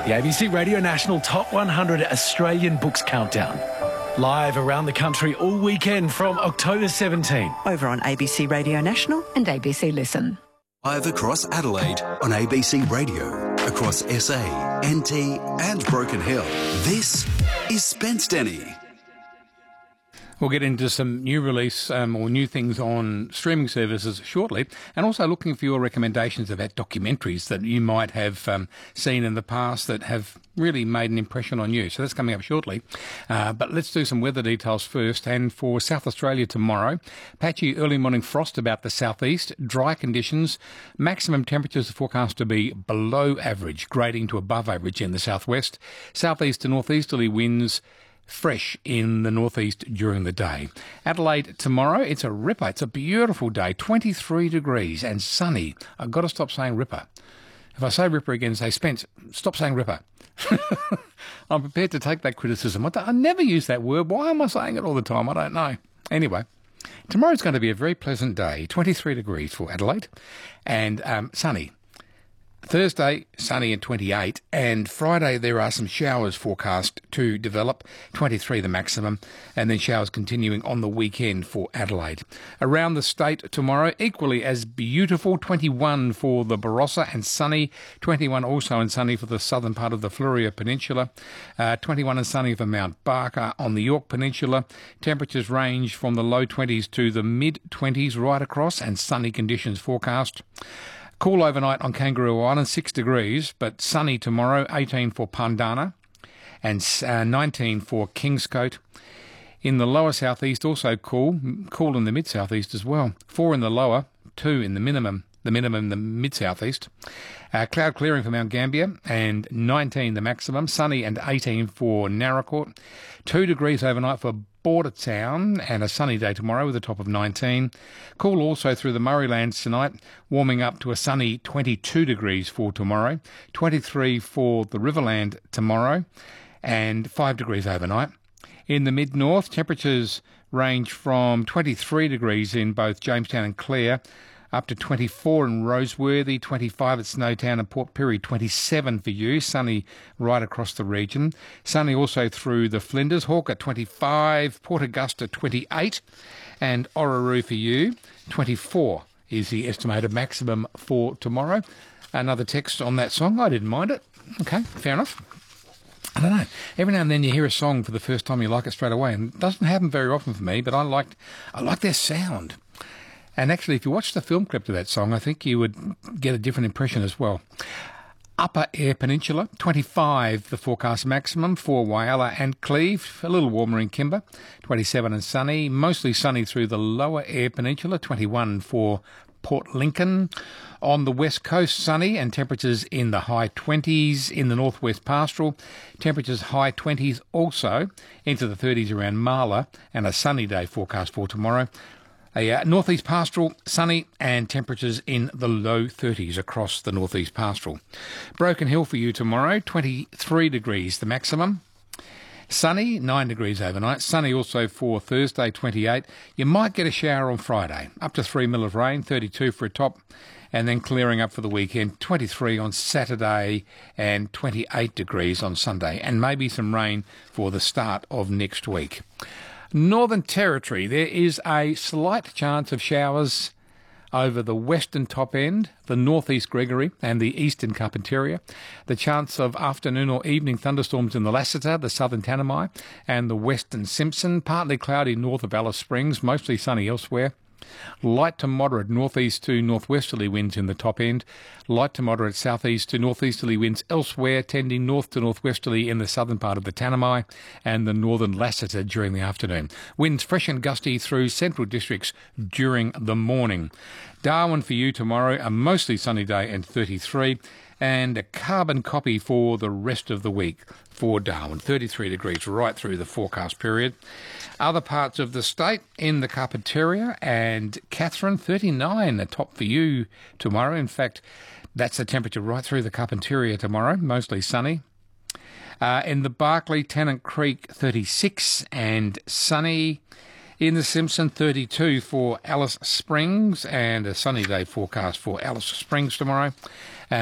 The ABC Radio National Top 100 Australian Books Countdown. Live around the country all weekend from October 17. Over on ABC Radio National and ABC Listen. Live across Adelaide on ABC Radio, across SA, NT and Broken Hill. This is Spence Denny. We'll get into some new release or new things on streaming services shortly, and also looking for your recommendations about documentaries that you might have seen in the past that have really made an impression on you. So that's coming up shortly. But let's do some weather details first. And for South Australia tomorrow, patchy early morning frost about the southeast, dry conditions, maximum temperatures are forecast to be below average, grading to above average in the southwest, southeast to northeasterly winds, fresh in the northeast during the day. Adelaide tomorrow, it's a ripper. It's a beautiful day, 23 degrees and sunny. I've got to stop saying ripper. If I say ripper again, say, Spence, stop saying ripper. I'm prepared to take that criticism. I never use that word. Why am I saying it all the time? I don't know. Anyway, tomorrow's going to be a very pleasant day, 23 degrees for Adelaide and sunny. Thursday, sunny and 28, and Friday there are some showers forecast to develop, 23 the maximum, and then showers continuing on the weekend for Adelaide. Around the state tomorrow, equally as beautiful, 21 for the Barossa and sunny, 21 also and sunny for the southern part of the Fleurieu Peninsula, 21 and sunny for Mount Barker on the Yorke Peninsula. Temperatures range from the low 20s to the mid-20s right across, and sunny conditions forecast. Cool overnight on Kangaroo Island, 6 degrees, but sunny tomorrow, 18 for Pandana and 19 for Kingscote. In the lower southeast, also cool in the mid-southeast as well. 4 in the lower, 2 in the minimum in the mid-southeast. Cloud clearing for Mount Gambier and 19 the maximum, sunny and 18 for Naracoorte. 2 degrees overnight for Bordertown and a sunny day tomorrow with a top of 19. Cool also through the Murraylands tonight, warming up to a sunny 22 degrees for tomorrow, 23 for the Riverland tomorrow and 5 degrees overnight. In the mid-north, temperatures range from 23 degrees in both Jamestown and Clare, up to 24 in Roseworthy, 25 at Snowtown and Port Pirie, 27 for you, sunny right across the region. Sunny also through the Flinders, Hawker 25, Port Augusta 28, and Orroroo for you, 24 is the estimated maximum for tomorrow. Another text on that song, I didn't mind it. Okay, fair enough. I don't know. Every now and then you hear a song for the first time, you like it straight away, and it doesn't happen very often for me, but I like their sound. And actually, if you watch the film clip to that song, I think you would get a different impression as well. Upper Eyre Peninsula, 25 the forecast maximum for Whyalla and Cleve, a little warmer in Kimber, 27 and sunny, mostly sunny through the Lower Eyre Peninsula, 21 for Port Lincoln. On the west coast, sunny and temperatures in the high 20s. In the northwest pastoral, temperatures high 20s also, into the 30s around Marla, and a sunny day forecast for tomorrow. A northeast pastoral, sunny and temperatures in the low 30s across the northeast pastoral. Broken Hill for you tomorrow, 23 degrees the maximum. Sunny, 9 degrees overnight. Sunny also for Thursday, 28. You might get a shower on Friday, up to 3 mil of rain, 32 for a top, and then clearing up for the weekend, 23 on Saturday and 28 degrees on Sunday, and maybe some rain for the start of next week. Northern Territory, there is a slight chance of showers over the western top end, the northeast Gregory and the eastern Carpentaria. The chance of afternoon or evening thunderstorms in the Lassiter, the southern Tanami and the western Simpson. Partly cloudy north of Alice Springs, mostly sunny elsewhere. Light to moderate northeast to northwesterly winds in the top end. Light to moderate southeast to northeasterly winds elsewhere, tending north to northwesterly in the southern part of the Tanami and the northern Lassiter during the afternoon. Winds fresh and gusty through central districts during the morning. Darwin for you tomorrow, a mostly sunny day and 33. And a carbon copy for the rest of the week for Darwin, 33 degrees right through the forecast period. Other parts of the state in the Carpentaria and Katherine, 39, the top for you tomorrow. In fact, that's the temperature right through the Carpentaria tomorrow, mostly sunny. In the Barkly, Tennant Creek, 36 and sunny. In the Simpson, 32 for Alice Springs and a sunny day forecast for Alice Springs tomorrow.